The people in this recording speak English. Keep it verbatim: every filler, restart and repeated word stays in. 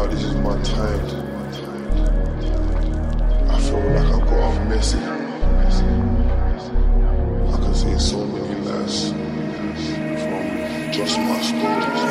now this is my time. I feel like I've got a message. I can say so many lies from just my stories.